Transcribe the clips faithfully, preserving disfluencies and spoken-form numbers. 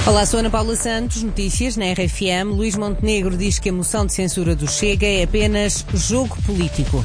Olá, sou Ana Paula Santos, notícias na R F M. Luís Montenegro diz que a moção de censura do Chega é apenas jogo político.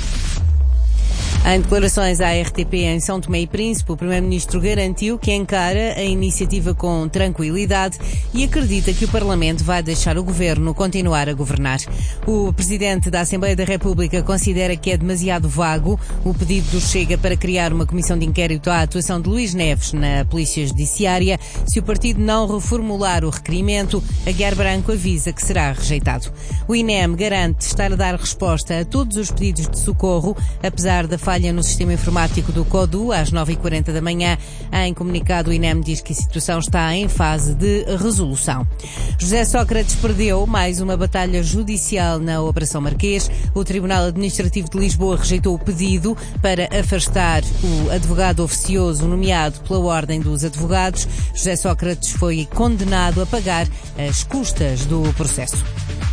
Em declarações à R T P em São Tomé e Príncipe, o Primeiro-Ministro garantiu que encara a iniciativa com tranquilidade e acredita que o Parlamento vai deixar o Governo continuar a governar. O Presidente da Assembleia da República considera que é demasiado vago o pedido do Chega para criar uma comissão de inquérito à atuação de Luís Neves na Polícia Judiciária. Se o partido não reformular o requerimento, Aguiar Branco avisa que será rejeitado. O I N E M garante estar a dar resposta a todos os pedidos de socorro, apesar da falha no sistema informático do CODU, às nove e quarenta da manhã. Em comunicado, o I N E M diz que a situação está em fase de resolução. José Sócrates perdeu mais uma batalha judicial na Operação Marquês. O Tribunal Administrativo de Lisboa rejeitou o pedido para afastar o advogado oficioso nomeado pela Ordem dos Advogados. José Sócrates foi condenado a pagar as custas do processo.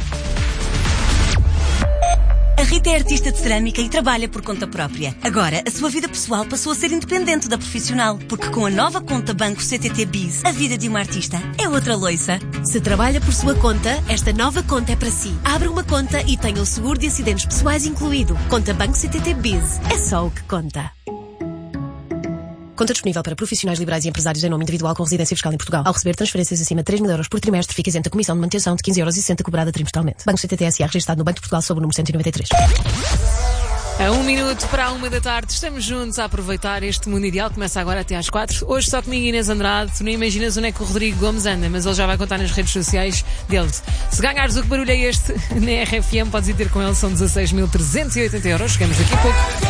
A Rita é artista de cerâmica e trabalha por conta própria. Agora, a sua vida pessoal passou a ser independente da profissional, porque com a nova conta Banco C T T Biz, a vida de uma artista é outra loiça. Se trabalha por sua conta, esta nova conta é para si. Abra uma conta e tenha o seguro de acidentes pessoais incluído. Conta Banco C T T Biz. É só o que conta. Conta disponível para profissionais liberais e empresários em nome individual com residência fiscal em Portugal. Ao receber transferências acima de três mil euros por trimestre, fica isenta a comissão de manutenção de quinze euros e sessenta cobrada trimestralmente. Banco C T T S A registado no Banco de Portugal sob o número cento e noventa e três. A um minuto para a uma da tarde, estamos juntos a aproveitar este Mundo Ideal, começa agora até às quatro. Hoje só comigo Inês Andrade. Tu nem imaginas onde é que o Rodrigo Gomes anda, mas ele já vai contar nas redes sociais dele. Se ganhares o que barulho é este na R F M, podes ir ter com ele, são dezasseis mil trezentos e oitenta euros. Chegamos daqui a pouco.